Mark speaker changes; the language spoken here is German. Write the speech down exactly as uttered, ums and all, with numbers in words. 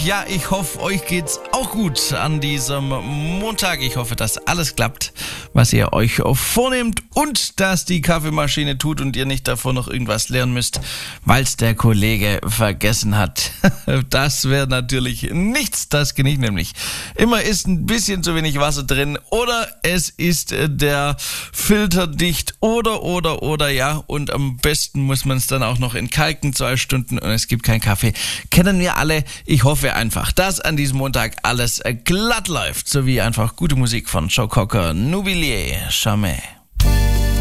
Speaker 1: Ja, ich hoffe, euch geht's auch gut an diesem Montag. Ich hoffe, dass alles klappt, was ihr euch vornehmt und dass die Kaffeemaschine tut und ihr nicht davor noch irgendwas lernen müsst, weil's der Kollege vergessen hat. Das wäre natürlich nichts, das kenne ich nämlich. Immer ist ein bisschen zu wenig Wasser drin oder es ist der Filter dicht oder, oder, oder, ja. Und am besten muss man es dann auch noch entkalken, zwei Stunden und es gibt keinen Kaffee. Kennen wir alle. Ich hoffe einfach, dass an diesem Montag alles glatt läuft, sowie einfach gute Musik von Joe Cocker, Nubilier, Jamais.